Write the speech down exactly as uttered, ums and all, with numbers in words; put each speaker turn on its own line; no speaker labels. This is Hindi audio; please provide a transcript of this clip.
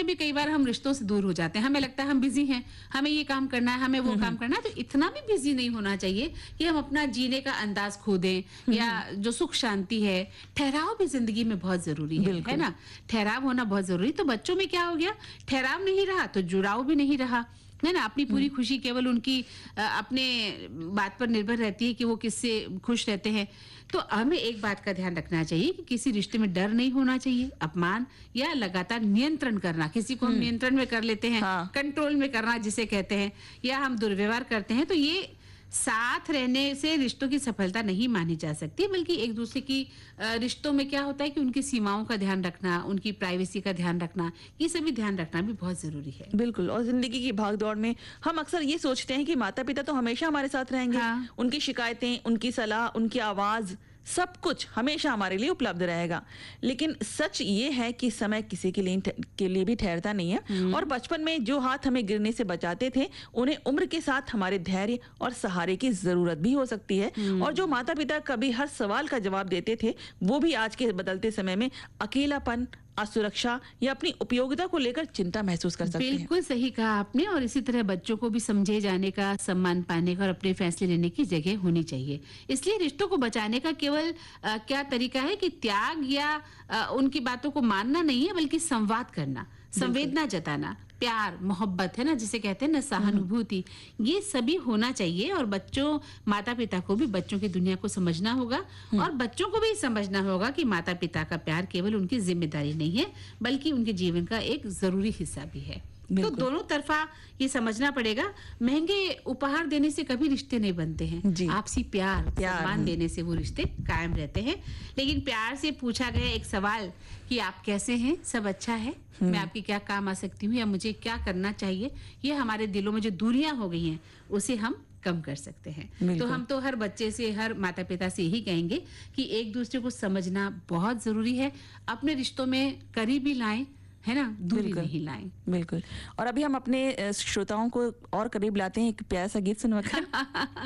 में भी कई बार हम रिश्तों से दूर हो जाते हैं, हमें लगता है हम बिजी हैं, हमें ये काम करना है, हमें वो काम करना है। तो इतना भी बिजी नहीं होना चाहिए कि हम अपना जीने का अंदाज खो दें, या जो सुख शांति है, ठहराव भी जिंदगी में बहुत जरूरी है, है ना? ठहराव होना बहुत जरूरी। तो बच्चों में क्या हो गया, ठहराव नहीं रहा तो जुड़ाव भी नहीं रहा, है ना? अपनी पूरी खुशी केवल उनकी अ, अपने बात पर निर्भर रहती है कि वो किससे खुश रहते हैं। तो हमें एक बात का ध्यान रखना चाहिए कि किसी रिश्ते में डर नहीं होना चाहिए, अपमान या लगातार नियंत्रण करना। किसी को हम नियंत्रण में कर लेते हैं,
हाँ।
कंट्रोल में करना जिसे कहते हैं, या हम दुर्व्यवहार करते हैं, तो ये साथ रहने से रिश्तों की सफलता नहीं मानी जा सकती। बल्कि एक दूसरे की अ, रिश्तों में क्या होता है कि उनकी सीमाओं का ध्यान रखना, उनकी प्राइवेसी का ध्यान रखना, ये सभी ध्यान रखना भी बहुत जरूरी है।
बिल्कुल। और जिंदगी की भागदौड़ में हम अक्सर ये सोचते हैं कि माता पिता तो हमेशा हमारे साथ रहेंगे,
हाँ।
उनकी शिकायतें, उनकी सलाह, उनकी आवाज, सब कुछ हमेशा हमारे लिए उपलब्ध रहेगा। लेकिन सच ये है कि समय किसी के लिए के लिए भी ठहरता नहीं है, और बचपन में जो हाथ हमें गिरने से बचाते थे, उन्हें उम्र के साथ हमारे धैर्य और सहारे की जरूरत भी हो सकती है। और जो माता पिता कभी हर सवाल का जवाब देते थे, वो भी आज के बदलते समय में अकेलापन, असुरक्षा या अपनी उपयोगिता को लेकर चिंता महसूस कर सकते हैं।
बिल्कुल सही कहा आपने। और इसी तरह बच्चों को भी समझे जाने का, सम्मान पाने का और अपने फैसले लेने की जगह होनी चाहिए। इसलिए रिश्तों को बचाने का केवल आ, क्या तरीका है कि त्याग या आ, उनकी बातों को मानना नहीं है, बल्कि संवाद करना, संवेदना जताना, प्यार, मोहब्बत, है ना, जिसे कहते हैं ना, सहानुभूति, ये सभी होना चाहिए। और बच्चों, माता पिता को भी बच्चों की दुनिया को समझना होगा, और बच्चों को भी समझना होगा कि माता पिता का प्यार केवल उनकी जिम्मेदारी नहीं है, बल्कि उनके जीवन का एक जरूरी हिस्सा भी है। तो दोनों तरफा ये समझना पड़ेगा। महंगे उपहार देने से कभी रिश्ते नहीं बनते हैं, आपसी प्यार,
प्यार
सम्मान देने से वो रिश्ते कायम रहते हैं। लेकिन प्यार से पूछा गया एक सवाल कि आप कैसे हैं, सब अच्छा है, मैं आपके क्या काम आ सकती हूँ, या मुझे क्या करना चाहिए, ये हमारे दिलों में जो दूरियां हो गई हैं उसे हम कम कर सकते हैं। तो हम तो हर बच्चे से, हर माता पिता से यही कहेंगे कि एक दूसरे को समझना बहुत जरूरी है, अपने रिश्तों में करीबी लाएं, है ना, दूरी नहीं लाएं।
बिल्कुल। और अभी हम अपने श्रोताओं को और करीब लाते हैं एक प्यारा सा गीत सुनवाकर।